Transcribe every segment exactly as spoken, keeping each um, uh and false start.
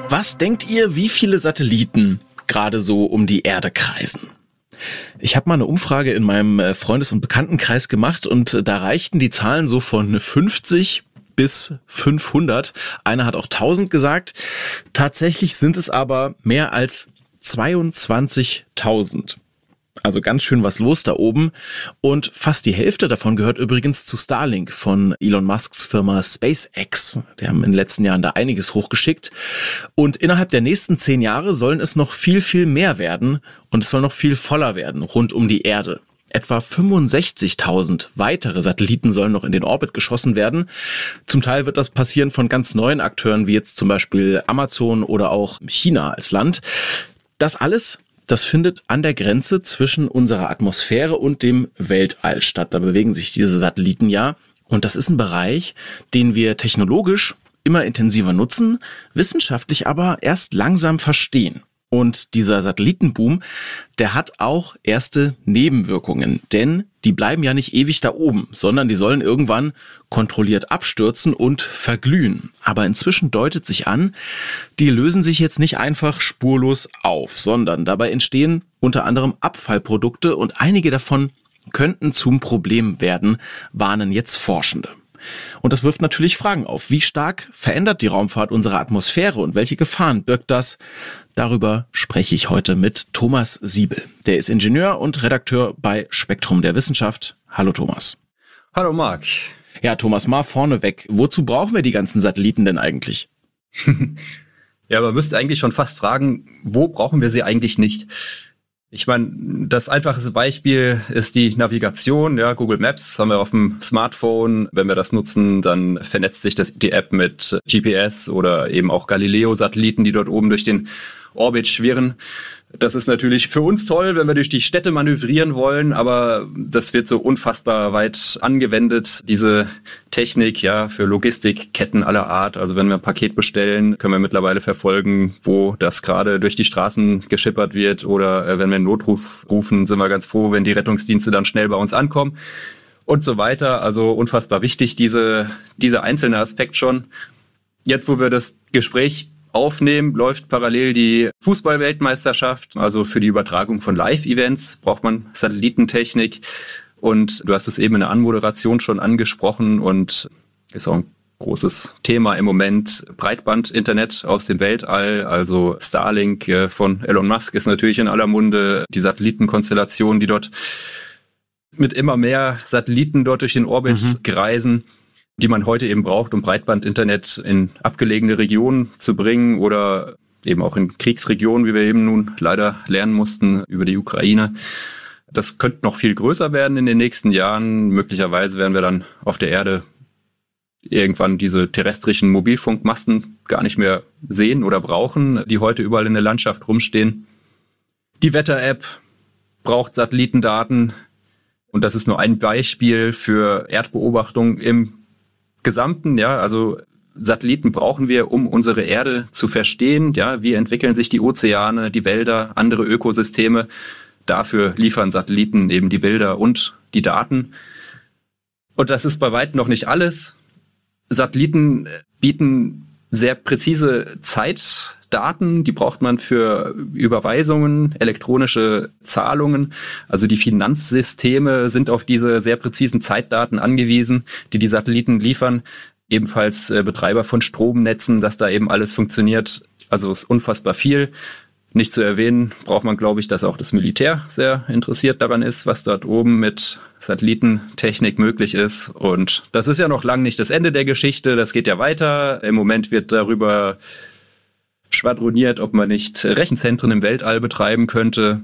Was denkt ihr, wie viele Satelliten gerade so um die Erde kreisen? Ich habe mal eine Umfrage in meinem Freundes- und Bekanntenkreis gemacht und da reichten die Zahlen so von fünfzig bis fünfhundert. Einer hat auch tausend gesagt. Tatsächlich sind es aber mehr als zweiundzwanzigtausend. Also ganz schön was los da oben. Und fast die Hälfte davon gehört übrigens zu Starlink von Elon Musks Firma SpaceX. Die haben in den letzten Jahren da einiges hochgeschickt. Und innerhalb der nächsten zehn Jahre sollen es noch viel, viel mehr werden. Und es soll noch viel voller werden rund um die Erde. Etwa fünfundsechzigtausend weitere Satelliten sollen noch in den Orbit geschossen werden. Zum Teil wird das passieren von ganz neuen Akteuren, wie jetzt zum Beispiel Amazon oder auch China als Land. Das alles, das findet an der Grenze zwischen unserer Atmosphäre und dem Weltall statt. Da bewegen sich diese Satelliten ja. Und das ist ein Bereich, den wir technologisch immer intensiver nutzen, wissenschaftlich aber erst langsam verstehen. Und dieser Satellitenboom, der hat auch erste Nebenwirkungen, denn die bleiben ja nicht ewig da oben, sondern die sollen irgendwann kontrolliert abstürzen und verglühen. Aber inzwischen deutet sich an, die lösen sich jetzt nicht einfach spurlos auf, sondern dabei entstehen unter anderem Abfallprodukte und einige davon könnten zum Problem werden, warnen jetzt Forschende. Und das wirft natürlich Fragen auf. Wie stark verändert die Raumfahrt unsere Atmosphäre und welche Gefahren birgt das? Darüber spreche ich heute mit Thomas Siebel. Der ist Ingenieur und Redakteur bei Spektrum der Wissenschaft. Hallo Thomas. Hallo Marc. Ja, Thomas, mal vorneweg. Wozu brauchen wir die ganzen Satelliten denn eigentlich? Ja, man müsste eigentlich schon fast fragen, wo brauchen wir sie eigentlich nicht? Ich meine, das einfachste Beispiel ist die Navigation. Ja, Google Maps haben wir auf dem Smartphone. Wenn wir das nutzen, dann vernetzt sich das, die App mit G P S oder eben auch Galileo-Satelliten, die dort oben durch den Orbit schwirren. Das ist natürlich für uns toll, wenn wir durch die Städte manövrieren wollen, aber das wird so unfassbar weit angewendet, diese Technik, ja, für Logistikketten aller Art. Also wenn wir ein Paket bestellen, können wir mittlerweile verfolgen, wo das gerade durch die Straßen geschippert wird, oder äh, wenn wir einen Notruf rufen, sind wir ganz froh, wenn die Rettungsdienste dann schnell bei uns ankommen und so weiter. Also unfassbar wichtig, diese, dieser einzelne Aspekt schon. Jetzt, wo wir das Gespräch aufnehmen, läuft parallel die Fußball-Weltmeisterschaft. Also für die Übertragung von Live-Events braucht man Satellitentechnik. Und du hast es eben in der Anmoderation schon angesprochen und ist auch ein großes Thema im Moment. Breitband-Internet aus dem Weltall, also Starlink von Elon Musk ist natürlich in aller Munde. Die Satellitenkonstellation, die dort mit immer mehr Satelliten dort durch den Orbit mhm. kreisen, die man heute eben braucht, um Breitband-Internet in abgelegene Regionen zu bringen oder eben auch in Kriegsregionen, wie wir eben nun leider lernen mussten über die Ukraine. Das könnte noch viel größer werden in den nächsten Jahren. Möglicherweise werden wir dann auf der Erde irgendwann diese terrestrischen Mobilfunkmasten gar nicht mehr sehen oder brauchen, die heute überall in der Landschaft rumstehen. Die Wetter-App braucht Satellitendaten und das ist nur ein Beispiel für Erdbeobachtung im Gesamten, ja, also Satelliten brauchen wir, um unsere Erde zu verstehen, ja, wie entwickeln sich die Ozeane, die Wälder, andere Ökosysteme. Dafür liefern Satelliten eben die Bilder und die Daten. Und das ist bei weitem noch nicht alles. Satelliten bieten sehr präzise Zeitdaten, die braucht man für Überweisungen, elektronische Zahlungen. Also die Finanzsysteme sind auf diese sehr präzisen Zeitdaten angewiesen, die die Satelliten liefern. Ebenfalls äh, Betreiber von Stromnetzen, dass da eben alles funktioniert. Also ist unfassbar viel. Nicht zu erwähnen, braucht man, glaube ich, dass auch das Militär sehr interessiert daran ist, was dort oben mit Satellitentechnik möglich ist. Und das ist ja noch lange nicht das Ende der Geschichte, das geht ja weiter. Im Moment wird darüber schwadroniert, ob man nicht Rechenzentren im Weltall betreiben könnte,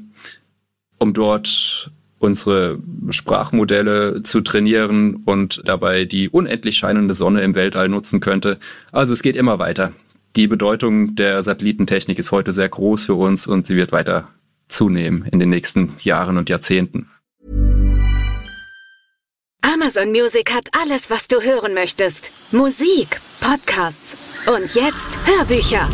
um dort unsere Sprachmodelle zu trainieren und dabei die unendlich scheinende Sonne im Weltall nutzen könnte. Also es geht immer weiter. Die Bedeutung der Satellitentechnik ist heute sehr groß für uns und sie wird weiter zunehmen in den nächsten Jahren und Jahrzehnten. Amazon Music hat alles, was du hören möchtest. Musik, Podcasts und jetzt Hörbücher.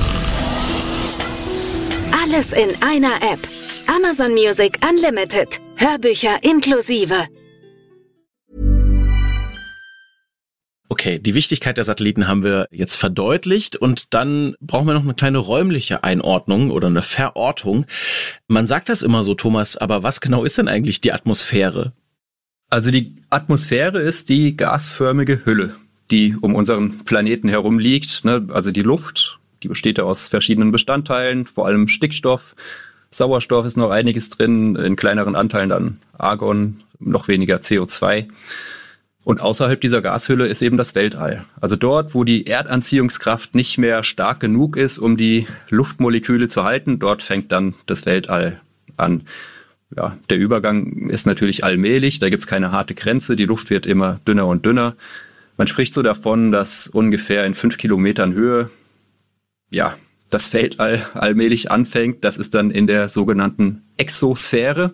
Alles in einer App. Amazon Music Unlimited. Hörbücher inklusive. Okay, die Wichtigkeit der Satelliten haben wir jetzt verdeutlicht und dann brauchen wir noch eine kleine räumliche Einordnung oder eine Verortung. Man sagt das immer so, Thomas, aber was genau ist denn eigentlich die Atmosphäre? Also die Atmosphäre ist die gasförmige Hülle, die um unseren Planeten herum liegt. Also die Luft, die besteht ja aus verschiedenen Bestandteilen, vor allem Stickstoff. Sauerstoff ist noch einiges drin, in kleineren Anteilen dann Argon, noch weniger C O zwei. Und außerhalb dieser Gashülle ist eben das Weltall. Also dort, wo die Erdanziehungskraft nicht mehr stark genug ist, um die Luftmoleküle zu halten, dort fängt dann das Weltall an. Ja, der Übergang ist natürlich allmählich, da gibt es keine harte Grenze, die Luft wird immer dünner und dünner. Man spricht so davon, dass ungefähr in fünf Kilometern Höhe, ja, das Weltall allmählich anfängt. Das ist dann in der sogenannten Exosphäre.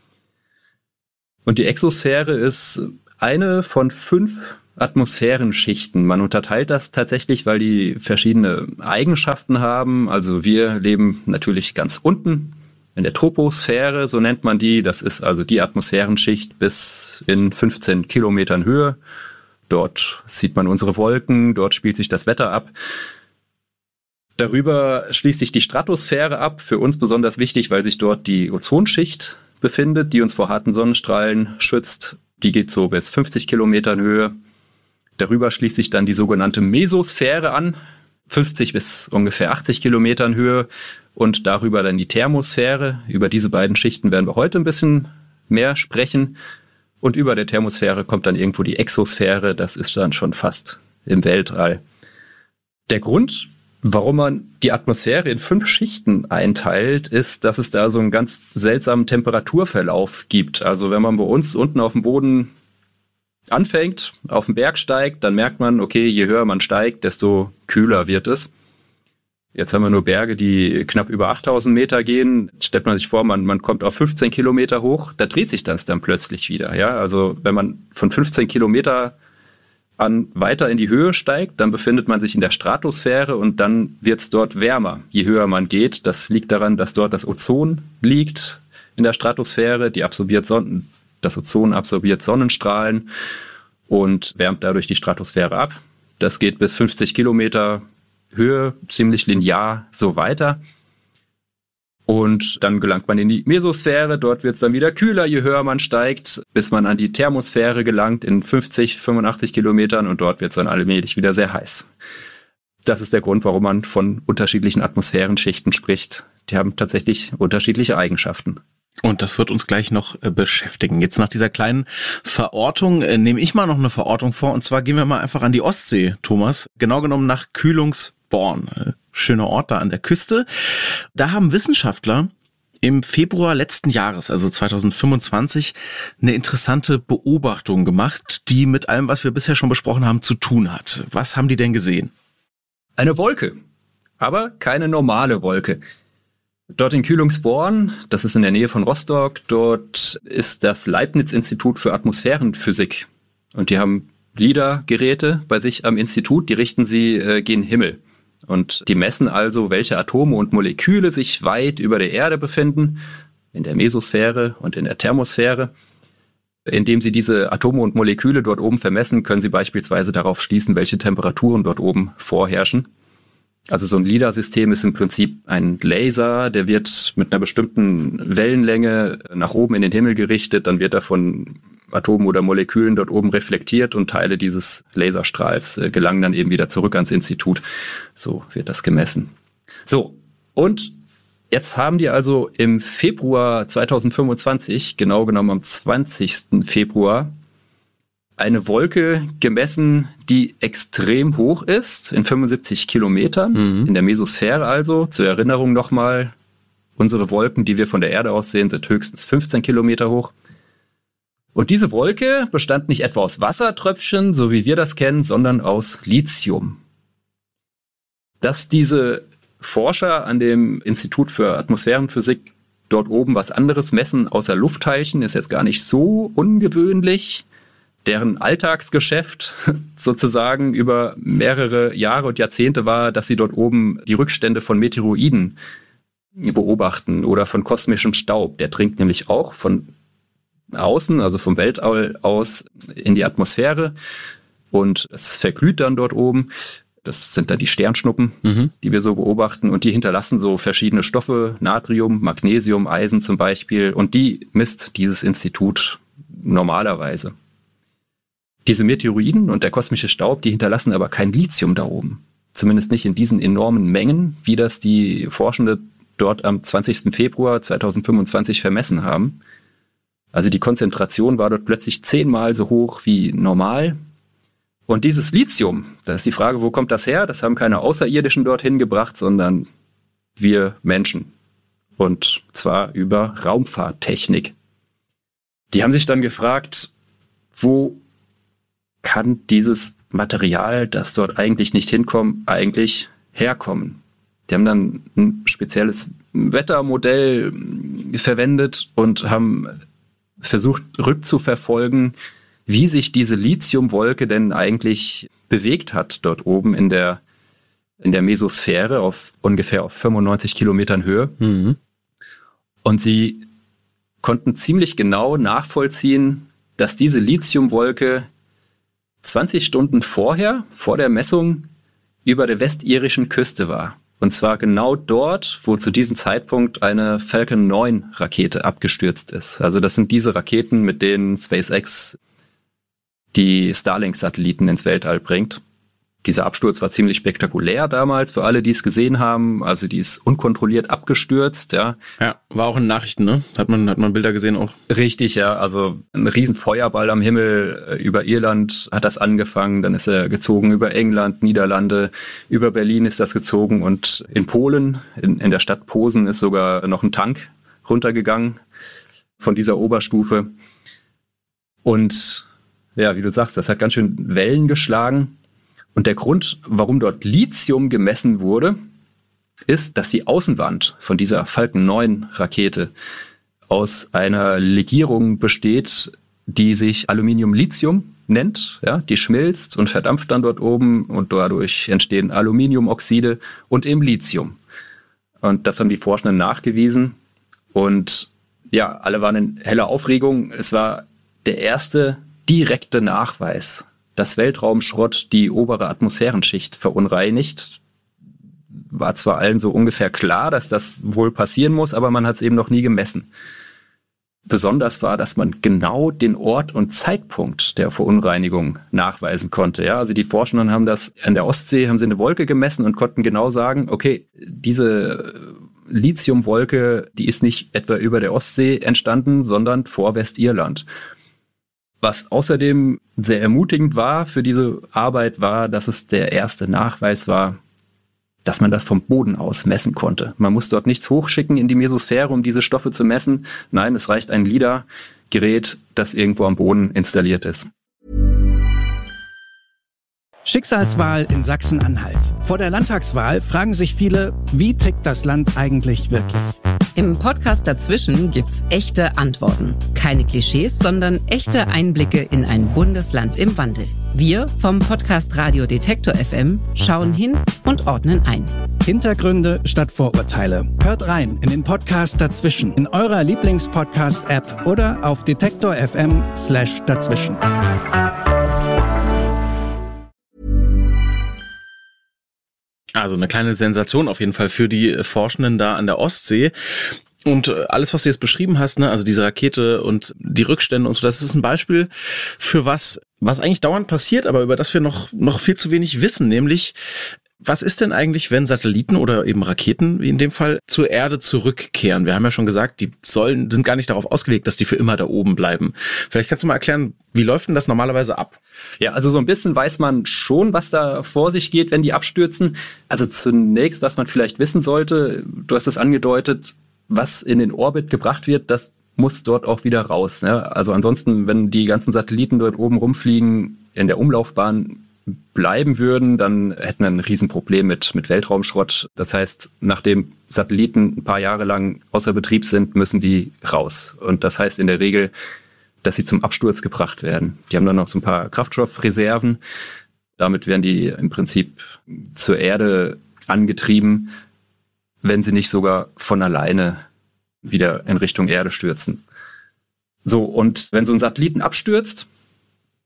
Und die Exosphäre ist eine von fünf Atmosphärenschichten. Man unterteilt das tatsächlich, weil die verschiedene Eigenschaften haben. Also wir leben natürlich ganz unten in der Troposphäre, so nennt man die. Das ist also die Atmosphärenschicht bis in fünfzehn Kilometern Höhe. Dort sieht man unsere Wolken, dort spielt sich das Wetter ab. Darüber schließt sich die Stratosphäre ab, für uns besonders wichtig, weil sich dort die Ozonschicht befindet, die uns vor harten Sonnenstrahlen schützt. Die geht so bis fünfzig Kilometern Höhe. Darüber schließt sich dann die sogenannte Mesosphäre an, fünfzig bis ungefähr achtzig Kilometern Höhe. Und darüber dann die Thermosphäre. Über diese beiden Schichten werden wir heute ein bisschen mehr sprechen. Und über der Thermosphäre kommt dann irgendwo die Exosphäre. Das ist dann schon fast im Weltall. Der Grund, warum man die Atmosphäre in fünf Schichten einteilt, ist, dass es da so einen ganz seltsamen Temperaturverlauf gibt. Also wenn man bei uns unten auf dem Boden anfängt, auf den Berg steigt, dann merkt man, okay, je höher man steigt, desto kühler wird es. Jetzt haben wir nur Berge, die knapp über achttausend Meter gehen. Jetzt stellt man sich vor, man, man kommt auf fünfzehn Kilometer hoch, da dreht sich das dann plötzlich wieder. Ja? Also wenn man von fünfzehn Kilometer an weiter in die Höhe steigt, dann befindet man sich in der Stratosphäre und dann wird es dort wärmer, je höher man geht. Das liegt daran, dass dort das Ozon liegt in der Stratosphäre. Die absorbiert Sonnen, das Ozon absorbiert Sonnenstrahlen und wärmt dadurch die Stratosphäre ab. Das geht bis fünfzig Kilometer Höhe, ziemlich linear so weiter. Und dann gelangt man in die Mesosphäre, dort wird es dann wieder kühler, je höher man steigt, bis man an die Thermosphäre gelangt in fünfzig, fünfundachtzig Kilometern und dort wird es dann allmählich wieder sehr heiß. Das ist der Grund, warum man von unterschiedlichen Atmosphärenschichten spricht. Die haben tatsächlich unterschiedliche Eigenschaften. Und das wird uns gleich noch äh, beschäftigen. Jetzt nach dieser kleinen Verortung äh, nehme ich mal noch eine Verortung vor. Und zwar gehen wir mal einfach an die Ostsee, Thomas. Genau genommen nach Kühlungsborn. Äh, schöner Ort da an der Küste. Da haben Wissenschaftler im Februar letzten Jahres, also zwanzig fünfundzwanzig, eine interessante Beobachtung gemacht, die mit allem, was wir bisher schon besprochen haben, zu tun hat. Was haben die denn gesehen? Eine Wolke, aber keine normale Wolke. Dort in Kühlungsborn, das ist in der Nähe von Rostock, dort ist das Leibniz-Institut für Atmosphärenphysik. Und die haben LIDAR-Geräte bei sich am Institut, die richten sie äh, gen Himmel. Und die messen also, welche Atome und Moleküle sich weit über der Erde befinden, in der Mesosphäre und in der Thermosphäre. Indem sie diese Atome und Moleküle dort oben vermessen, können sie beispielsweise darauf schließen, welche Temperaturen dort oben vorherrschen. Also so ein LIDAR-System ist im Prinzip ein Laser, der wird mit einer bestimmten Wellenlänge nach oben in den Himmel gerichtet, dann wird er von Atomen oder Molekülen dort oben reflektiert und Teile dieses Laserstrahls äh, gelangen dann eben wieder zurück ans Institut. So wird das gemessen. So, und jetzt haben die also im Februar zwanzig fünfundzwanzig, genau genommen am zwanzigsten Februar, eine Wolke gemessen, die extrem hoch ist, in fünfundsiebzig Kilometern, mhm. in der Mesosphäre also. Zur Erinnerung nochmal, unsere Wolken, die wir von der Erde aus sehen, sind höchstens fünfzehn Kilometer hoch. Und diese Wolke bestand nicht etwa aus Wassertröpfchen, so wie wir das kennen, sondern aus Lithium. Dass diese Forscher an dem Institut für Atmosphärenphysik dort oben was anderes messen außer Luftteilchen, ist jetzt gar nicht so ungewöhnlich. Deren Alltagsgeschäft sozusagen über mehrere Jahre und Jahrzehnte war, dass sie dort oben die Rückstände von Meteoroiden beobachten oder von kosmischem Staub. Der dringt nämlich auch von außen, also vom Weltall aus, in die Atmosphäre. und es verglüht dann dort oben. Das sind dann die Sternschnuppen, mhm. die wir so beobachten, und die hinterlassen so verschiedene Stoffe, Natrium, Magnesium, Eisen zum Beispiel, und die misst dieses Institut normalerweise. Diese Meteoroiden und der kosmische Staub, die hinterlassen aber kein Lithium da oben. Zumindest nicht in diesen enormen Mengen, wie das die Forschende dort am zwanzigsten Februar zweitausendfünfundzwanzig vermessen haben. Also die Konzentration war dort plötzlich zehnmal so hoch wie normal. Und dieses Lithium, da ist die Frage, wo kommt das her? Das haben keine Außerirdischen dorthin gebracht, sondern wir Menschen. Und zwar über Raumfahrttechnik. Die haben sich dann gefragt, wo kann dieses Material, das dort eigentlich nicht hinkommt, eigentlich herkommen? Die haben dann ein spezielles Wettermodell verwendet und haben versucht rückzuverfolgen, wie sich diese Lithiumwolke denn eigentlich bewegt hat dort oben in der, in der Mesosphäre auf ungefähr auf fünfundneunzig Kilometern Höhe. Mhm. Und sie konnten ziemlich genau nachvollziehen, dass diese Lithiumwolke zwanzig Stunden vorher, vor der Messung, über der westirischen Küste war. Und zwar genau dort, wo zu diesem Zeitpunkt eine Falcon neun Rakete abgestürzt ist. Also das sind diese Raketen, mit denen SpaceX die Starlink-Satelliten ins Weltall bringt. Dieser Absturz war ziemlich spektakulär damals, für alle, die es gesehen haben. Also die ist unkontrolliert abgestürzt, ja. Ja, war auch in Nachrichten, ne? Hat man, hat man Bilder gesehen auch. Richtig, ja. Also ein riesen Feuerball am Himmel. Über Irland hat das angefangen, dann ist er gezogen über England, Niederlande, über Berlin ist das gezogen, und in Polen, in, in der Stadt Posen, ist sogar noch ein Tank runtergegangen von dieser Oberstufe. Und ja, wie du sagst, das hat ganz schön Wellen geschlagen. Und der Grund, warum dort Lithium gemessen wurde, ist, dass die Außenwand von dieser Falcon neun Rakete aus einer Legierung besteht, die sich Aluminium-Lithium nennt. Ja, die schmilzt und verdampft dann dort oben, und dadurch entstehen Aluminiumoxide und eben Lithium. Und das haben die Forschenden nachgewiesen. Und ja, alle waren in heller Aufregung. Es war der erste direkte Nachweis, dass Weltraumschrott die obere Atmosphärenschicht verunreinigt. War zwar allen so ungefähr klar, dass das wohl passieren muss, aber man hat es eben noch nie gemessen. Besonders war, dass man genau den Ort und Zeitpunkt der Verunreinigung nachweisen konnte. Ja, also die Forschenden haben das an der Ostsee, haben sie eine Wolke gemessen und konnten genau sagen, okay, diese Lithiumwolke, die ist nicht etwa über der Ostsee entstanden, sondern vor Westirland. Was außerdem sehr ermutigend war für diese Arbeit, war, dass es der erste Nachweis war, dass man das vom Boden aus messen konnte. Man muss dort nichts hochschicken in die Mesosphäre, um diese Stoffe zu messen. Nein, es reicht ein LiDAR-Gerät, das irgendwo am Boden installiert ist. Schicksalswahl in Sachsen-Anhalt. Vor der Landtagswahl fragen sich viele, wie tickt das Land eigentlich wirklich? Im Podcast dazwischen gibt's echte Antworten. Keine Klischees, sondern echte Einblicke in ein Bundesland im Wandel. Wir vom Podcast Radio Detektor F M schauen hin und ordnen ein. Hintergründe statt Vorurteile. Hört rein in den Podcast dazwischen in eurer Lieblings-Podcast-App oder auf detektor F M slash dazwischen. Also eine kleine Sensation auf jeden Fall für die Forschenden da an der Ostsee. Und alles, was du jetzt beschrieben hast, ne, also diese Rakete und die Rückstände und so, das ist ein Beispiel für was, was eigentlich dauernd passiert, aber über das wir noch, noch viel zu wenig wissen, nämlich was ist denn eigentlich, wenn Satelliten oder eben Raketen, wie in dem Fall, zur Erde zurückkehren? Wir haben ja schon gesagt, die sollen, sind gar nicht darauf ausgelegt, dass die für immer da oben bleiben. Vielleicht kannst du mal erklären, wie läuft denn das normalerweise ab? Ja, also so ein bisschen weiß man schon, was da vor sich geht, wenn die abstürzen. Also zunächst, was man vielleicht wissen sollte, du hast es angedeutet, was in den Orbit gebracht wird, das muss dort auch wieder raus. Ne? Also ansonsten, wenn die ganzen Satelliten dort oben rumfliegen, in der Umlaufbahn bleiben würden, dann hätten wir ein Riesenproblem mit, mit Weltraumschrott. Das heißt, nachdem Satelliten ein paar Jahre lang außer Betrieb sind, müssen die raus. Und das heißt in der Regel, dass sie zum Absturz gebracht werden. Die haben dann noch so ein paar Kraftstoffreserven. Damit werden die im Prinzip zur Erde angetrieben, wenn sie nicht sogar von alleine wieder in Richtung Erde stürzen. So, und wenn so ein Satelliten abstürzt,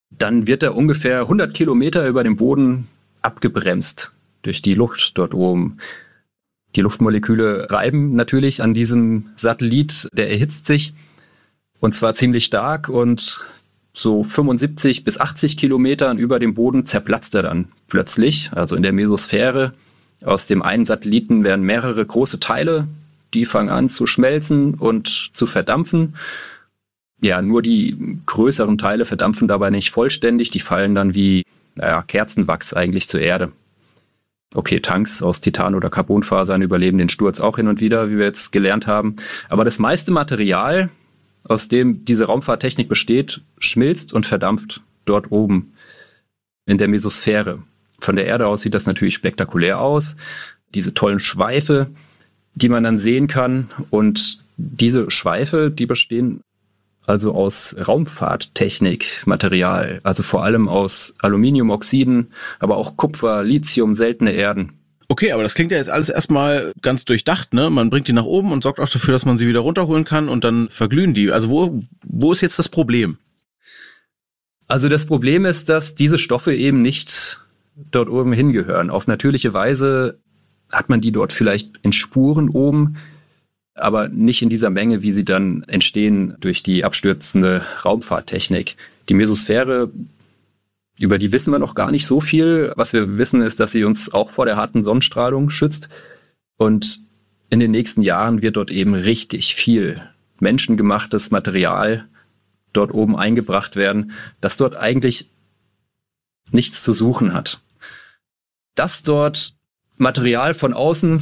dann wird er ungefähr hundert Kilometer über dem Boden abgebremst durch die Luft dort oben. Die Luftmoleküle reiben natürlich an diesem Satellit, der erhitzt sich und zwar ziemlich stark und so fünfundsiebzig bis achtzig Kilometern über dem Boden zerplatzt er dann plötzlich, also in der Mesosphäre. Aus dem einen Satelliten werden mehrere große Teile, die fangen an zu schmelzen und zu verdampfen. Ja, nur die größeren Teile verdampfen dabei nicht vollständig, die fallen dann wie naja, Kerzenwachs eigentlich zur Erde. Okay, Tanks aus Titan oder Carbonfasern überleben den Sturz auch hin und wieder, wie wir jetzt gelernt haben. Aber das meiste Material, aus dem diese Raumfahrttechnik besteht, schmilzt und verdampft dort oben in der Mesosphäre. Von der Erde aus sieht das natürlich spektakulär aus. Diese tollen Schweife, die man dann sehen kann. Und diese Schweife, die bestehen also aus Raumfahrttechnikmaterial, also vor allem aus Aluminiumoxiden, aber auch Kupfer, Lithium, seltene Erden. Okay, aber das klingt ja jetzt alles erstmal ganz durchdacht, ne? Man bringt die nach oben und sorgt auch dafür, dass man sie wieder runterholen kann und dann verglühen die. Also wo, wo ist jetzt das Problem? Also das Problem ist, dass diese Stoffe eben nicht dort oben hingehören. Auf natürliche Weise hat man die dort vielleicht in Spuren oben, aber nicht in dieser Menge, wie sie dann entstehen durch die abstürzende Raumfahrttechnik. Die Mesosphäre, über die wissen wir noch gar nicht so viel. Was wir wissen, ist, dass sie uns auch vor der harten Sonnenstrahlung schützt. Und in den nächsten Jahren wird dort eben richtig viel menschengemachtes Material dort oben eingebracht werden, das dort eigentlich nichts zu suchen hat. Dass dort Material von außen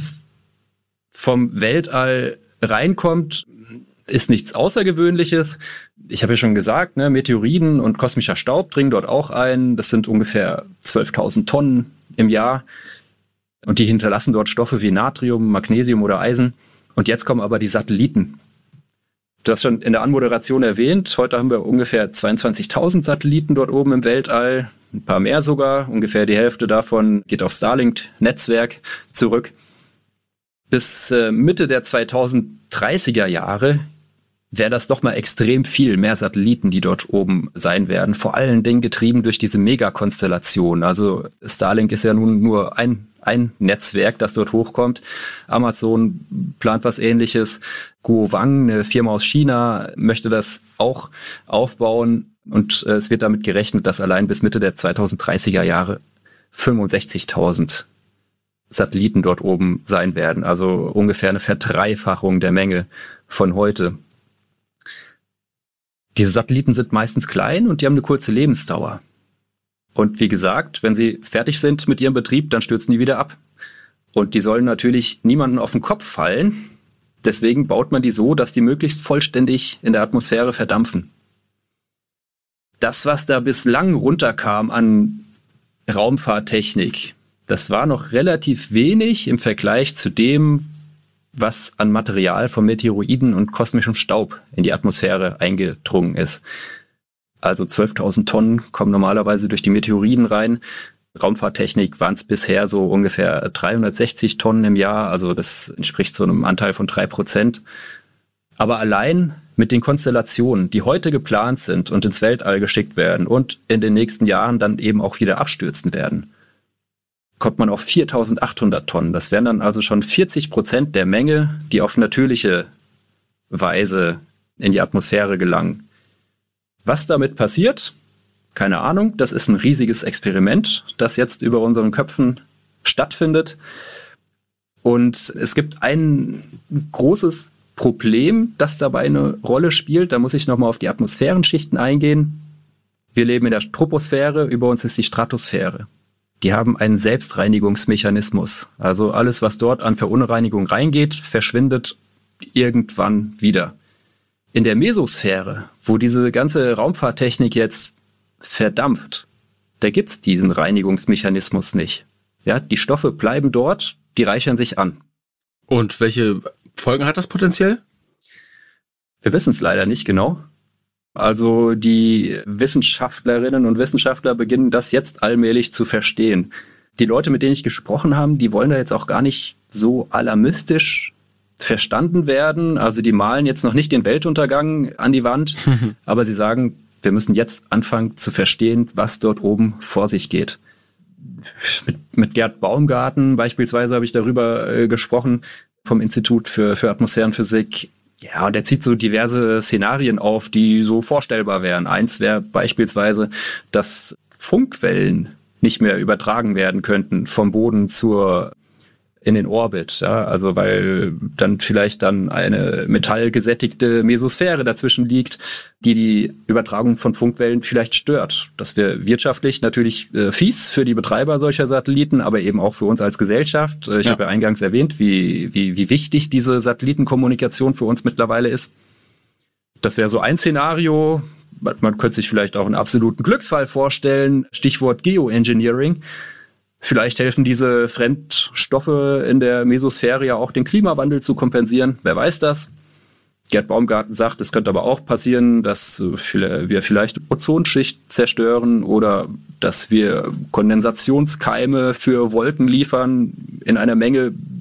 vom Weltall reinkommt, ist nichts Außergewöhnliches. Ich habe ja schon gesagt, ne, Meteoriden und kosmischer Staub dringen dort auch ein. Das sind ungefähr zwölftausend Tonnen im Jahr. Und die hinterlassen dort Stoffe wie Natrium, Magnesium oder Eisen. Und jetzt kommen aber die Satelliten. Du hast schon in der Anmoderation erwähnt, heute haben wir ungefähr zweiundzwanzigtausend Satelliten dort oben im Weltall. Ein paar mehr sogar. Ungefähr die Hälfte davon geht auf Starlink-Netzwerk zurück. Bis äh, Mitte der zweitausenddreißiger Jahre wäre das doch mal extrem viel mehr Satelliten, die dort oben sein werden. Vor allen Dingen getrieben durch diese Megakonstellation. Also Starlink ist ja nun nur ein, ein Netzwerk, das dort hochkommt. Amazon plant was Ähnliches. Guowang, eine Firma aus China, möchte das auch aufbauen. Und äh, es wird damit gerechnet, dass allein bis Mitte der zweitausenddreißiger Jahre fünfundsechzigtausend Satelliten dort oben sein werden. Also ungefähr eine Verdreifachung der Menge von heute. Diese Satelliten sind meistens klein und die haben eine kurze Lebensdauer. Und wie gesagt, wenn sie fertig sind mit ihrem Betrieb, dann stürzen die wieder ab. Und die sollen natürlich niemanden auf den Kopf fallen. Deswegen baut man die so, dass die möglichst vollständig in der Atmosphäre verdampfen. Das, was da bislang runterkam an Raumfahrttechnik, das war noch relativ wenig im Vergleich zu dem, was an Material von Meteoroiden und kosmischem Staub in die Atmosphäre eingedrungen ist. Also zwölftausend Tonnen kommen normalerweise durch die Meteoroiden rein. Raumfahrttechnik waren es bisher so ungefähr dreihundertsechzig Tonnen im Jahr, also das entspricht so einem Anteil von drei Prozent. Aber allein mit den Konstellationen, die heute geplant sind und ins Weltall geschickt werden und in den nächsten Jahren dann eben auch wieder abstürzen werden, kommt man auf viertausendachthundert Tonnen. Das wären dann also schon vierzig Prozent der Menge, die auf natürliche Weise in die Atmosphäre gelangen. Was damit passiert? Keine Ahnung. Das ist ein riesiges Experiment, das jetzt über unseren Köpfen stattfindet. Und es gibt ein großes Problem, das dabei eine Rolle spielt. Da muss ich nochmal auf die Atmosphärenschichten eingehen. Wir leben in der Troposphäre, über uns ist die Stratosphäre. Die haben einen Selbstreinigungsmechanismus. Also alles, was dort an Verunreinigung reingeht, verschwindet irgendwann wieder. In der Mesosphäre, wo diese ganze Raumfahrttechnik jetzt verdampft, da gibt's diesen Reinigungsmechanismus nicht. Ja, die Stoffe bleiben dort, die reichern sich an. Und welche Folgen hat das potenziell? Wir wissen es leider nicht genau. Also die Wissenschaftlerinnen und Wissenschaftler beginnen das jetzt allmählich zu verstehen. Die Leute, mit denen ich gesprochen habe, die wollen da jetzt auch gar nicht so alarmistisch verstanden werden. Also die malen jetzt noch nicht den Weltuntergang an die Wand, mhm. aber sie sagen, Wir müssen jetzt anfangen zu verstehen, was dort oben vor sich geht. Mit, mit Gerd Baumgarten beispielsweise habe ich darüber äh, gesprochen, vom Institut für, für Atmosphärenphysik. Ja, und der zieht so diverse Szenarien auf, die so vorstellbar wären. Eins wäre beispielsweise, dass Funkwellen nicht mehr übertragen werden könnten vom Boden zur in den Orbit, ja, also weil dann vielleicht dann eine metallgesättigte Mesosphäre dazwischen liegt, die die Übertragung von Funkwellen vielleicht stört. Das wäre wirtschaftlich natürlich äh, fies für die Betreiber solcher Satelliten, aber eben auch für uns als Gesellschaft. Ich ja. habe ja eingangs erwähnt, wie, wie, wie wichtig diese Satellitenkommunikation für uns mittlerweile ist. Das wäre so ein Szenario. Man könnte sich vielleicht auch einen absoluten Glücksfall vorstellen. Stichwort Geoengineering. Vielleicht helfen diese Fremdstoffe in der Mesosphäre ja auch den Klimawandel zu kompensieren. Wer weiß das? Gerd Baumgarten sagt, es könnte aber auch passieren, dass wir vielleicht die Ozonschicht zerstören oder dass wir Kondensationskeime für Wolken liefern in einer Menge,